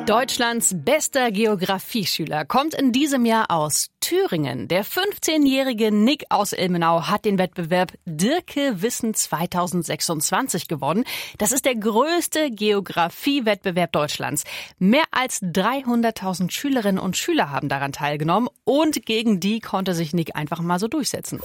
Deutschlands bester Geografieschüler kommt in diesem Jahr aus Thüringen. Der 15-jährige Nick aus Ilmenau hat den Wettbewerb Dirke Wissen 2026 gewonnen. Das ist der größte Geografiewettbewerb Deutschlands. Mehr als 300.000 Schülerinnen und Schüler haben daran teilgenommen und gegen die konnte sich Nick einfach mal so durchsetzen.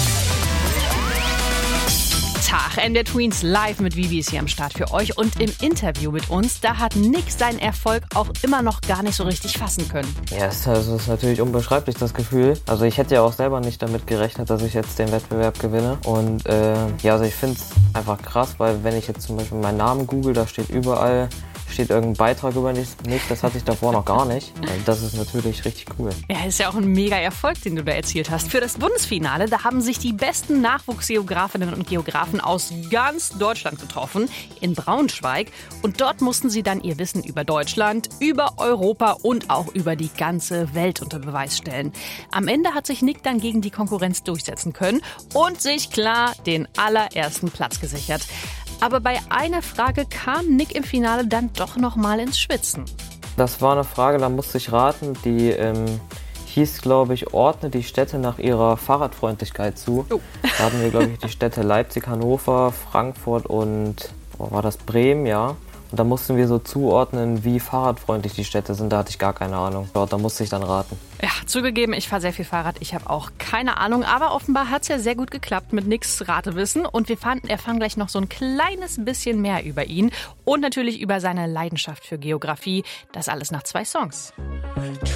MDR Tweens live mit Vivi ist hier am Start für euch und im Interview mit uns, da hat Nick seinen Erfolg auch immer noch gar nicht so richtig fassen können. Ja, es ist natürlich unbeschreiblich, das Gefühl. Also ich hätte ja auch selber nicht damit gerechnet, dass ich jetzt den Wettbewerb gewinne. Und also ich finde es einfach krass, weil wenn ich jetzt zum Beispiel meinen Namen google, da steht überall irgendein Beitrag über mich, das hatte ich davor noch gar nicht. Das ist natürlich richtig cool. Ja, ist ja auch ein mega Erfolg, den du da erzielt hast. Für das Bundesfinale, da haben sich die besten Nachwuchsgeografinnen und Geografen aus ganz Deutschland getroffen, in Braunschweig. Und dort mussten sie dann ihr Wissen über Deutschland, über Europa und auch über die ganze Welt unter Beweis stellen. Am Ende hat sich Nick dann gegen die Konkurrenz durchsetzen können und sich klar den allerersten Platz gesichert. Aber bei einer Frage kam Nick im Finale dann doch noch mal ins Schwitzen. Das war eine Frage, da musste ich raten, die hieß, glaube ich, ordne die Städte nach ihrer Fahrradfreundlichkeit zu. Oh. Da hatten wir, glaube ich, die Städte Leipzig, Hannover, Frankfurt und, war das Bremen, ja. Und da mussten wir so zuordnen, wie fahrradfreundlich die Städte sind. Da hatte ich gar keine Ahnung. Dort, da musste ich dann raten. Ja, zugegeben, ich fahre sehr viel Fahrrad. Ich habe auch keine Ahnung. Aber offenbar hat es ja sehr gut geklappt mit Nicks Ratewissen. Und wir erfahren gleich noch so ein kleines bisschen mehr über ihn. Und natürlich über seine Leidenschaft für Geografie. Das alles nach 2 Songs.